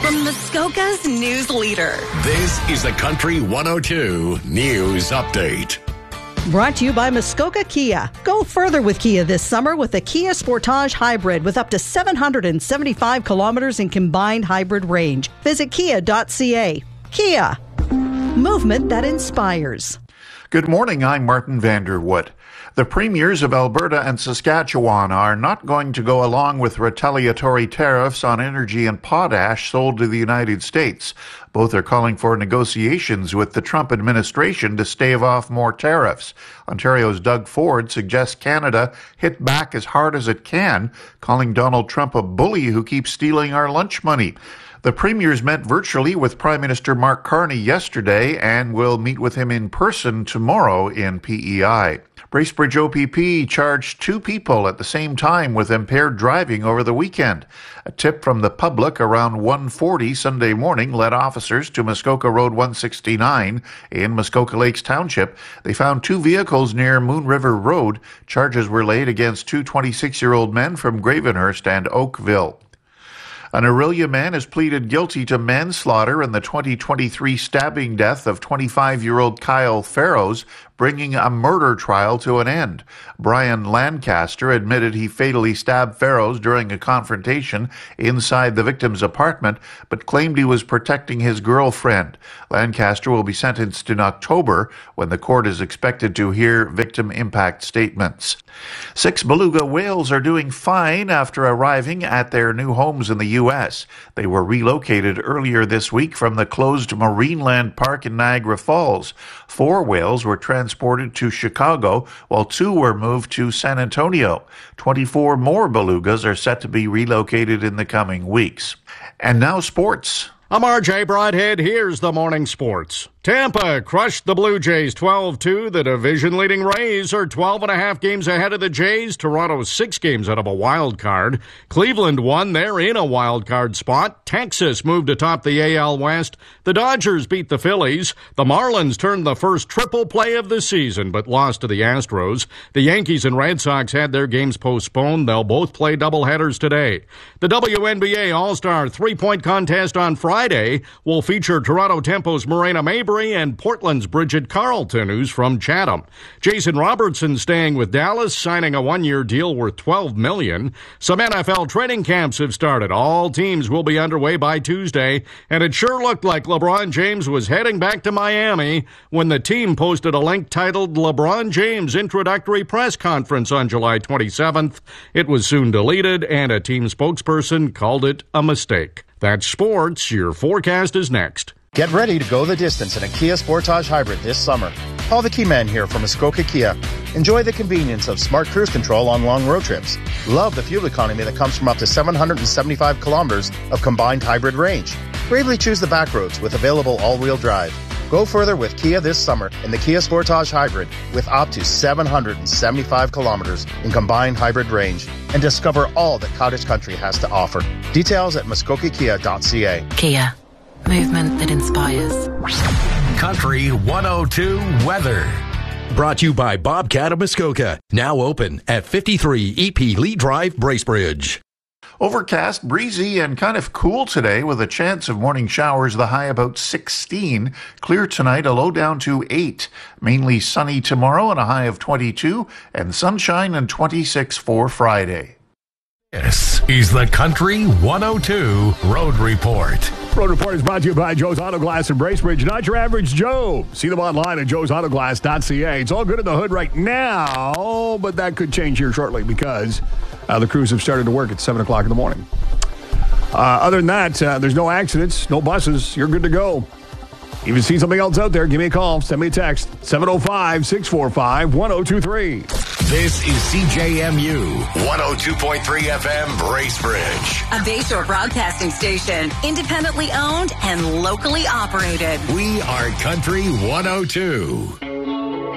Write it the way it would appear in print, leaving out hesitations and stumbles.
from Muskoka's news leader. This is the Country 102 News Update. Brought to you by Muskoka Kia. Go further with Kia this summer with the Kia Sportage Hybrid with up to 775 kilometers in combined hybrid range. Visit kia.ca. Kia. Movement that inspires. Good morning, I'm Martin Vanderwood. The premiers of Alberta and Saskatchewan are not going to go along with retaliatory tariffs on energy and potash sold to the United States. Both are calling for negotiations with the Trump administration to stave off more tariffs. Ontario's Doug Ford suggests Canada hit back as hard as it can, calling Donald Trump a bully who keeps stealing our lunch money. The premiers met virtually with Prime Minister Mark Carney yesterday and will meet with him in person tomorrow in PEI. Bracebridge OPP charged 2 people at the same time with impaired driving over the weekend. A tip from the public around 1:40 Sunday morning led officers to Muskoka Road 169 in Muskoka Lakes Township. They found 2 vehicles near Moon River Road. Charges were laid against 2 26-year-old men from Gravenhurst and Oakville. An Orillia man has pleaded guilty to manslaughter in the 2023 stabbing death of 25-year-old Kyle Farrows, bringing a murder trial to an end. Brian Lancaster admitted he fatally stabbed Farrows during a confrontation inside the victim's apartment, but claimed he was protecting his girlfriend. Lancaster will be sentenced in October, when the court is expected to hear victim impact statements. 6 beluga whales are doing fine after arriving at their new homes in the U.S. They were relocated earlier this week from the closed Marineland Park in Niagara Falls. 4 whales were transported to Chicago, while 2 were moved to San Antonio. 24 more belugas are set to be relocated in the coming weeks. And now sports. I'm RJ Broadhead. Here's the morning sports. Tampa crushed the Blue Jays 12-2. The division-leading Rays are 12.5 games ahead of the Jays. Toronto's 6 games out of a wild card. Cleveland won. They're in a wild card spot. Texas moved atop the AL West. The Dodgers beat the Phillies. The Marlins turned the first triple play of the season, but lost to the Astros. The Yankees and Red Sox had their games postponed. They'll both play doubleheaders today. The WNBA All-Star three-point contest on Friday will feature Toronto Tempo's Morena Mabry and Portland's Bridget Carlton, who's from Chatham. Jason Robertson staying with Dallas, signing a 1-year deal worth $12 million. Some NFL training camps have started. All teams will be underway by Tuesday, and it sure looked like LeBron James was heading back to Miami when the team posted a link titled LeBron James Introductory Press Conference on July 27th. It was soon deleted, and a team spokesperson called it a mistake. That's sports. Your forecast is next. Get ready to go the distance in a Kia Sportage Hybrid this summer. Call the Key Man here from Muskoka Kia. Enjoy the convenience of smart cruise control on long road trips. Love the fuel economy that comes from up to 775 kilometers of combined hybrid range. Bravely choose the back roads with available all-wheel drive. Go further with Kia this summer in the Kia Sportage Hybrid with up to 775 kilometers in combined hybrid range and discover all that Cottage Country has to offer. Details at muskokakia.ca. Kia. Movement that inspires. Country 102 weather. Brought to you by Bobcat of Muskoka. Now open at 53 EP Lee Drive, Bracebridge. Overcast, breezy, and kind of cool today with a chance of morning showers, the high about 16. Clear tonight, a low down to 8. Mainly sunny tomorrow and a high of 22. And sunshine and 26 for Friday. This is the Country 102 Road Report. Road Report is brought to you by Joe's Auto Glass in Bracebridge. Not your average Joe. See them online at joesautoglass.ca. It's all good in the hood right now, but that could change here shortly because the crews have started to work at 7 o'clock in the morning. Other than that, there's no accidents, no buses. You're good to go. If you see something else out there, give me a call. Send me a text. 705-645-1023. This is CJMU 102.3 FM Bracebridge. A Bayshore broadcasting station, independently owned and locally operated. We are Country 102.